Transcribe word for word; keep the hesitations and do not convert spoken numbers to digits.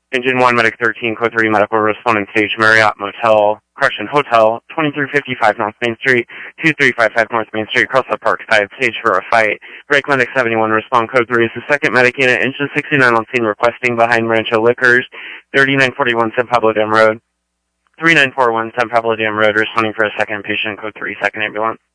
Engine one, Medic thirteen, Code three, Medical Respondent Stage, Marriott Motel, correction, Hotel, twenty-three fifty-five North Main Street, two three five five North Main Street, across the park side, stage for a fight. Break Medic seventy-one, respond Code three is the second Medic unit, Engine sixty-nine on scene requesting behind Rancho Liquors, thirty-nine forty-one San Pablo Dam Road, three nine four one San Pablo Dam Road, responding for a second patient, Code three, second ambulance.